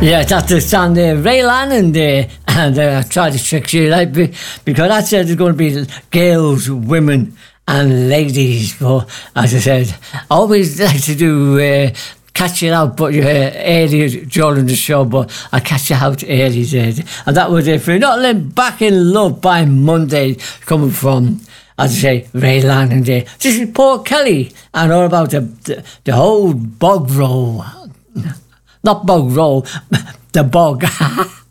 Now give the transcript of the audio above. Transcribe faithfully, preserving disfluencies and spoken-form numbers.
Yeah, that's the song there, Ray Lannon there, and uh, I tried to trick you, like, because I said there's going to be girls, women, and ladies. But as I said, I always like to do uh, catch it out, but uh, early during the show. But I catch you out early there, and that was it for Not Letting Back in Love by Monday, coming from, as I say, Ray Lannon there. This is Paul Kelly, and all about the the, the whole bog roll. Not bog roll, the bog.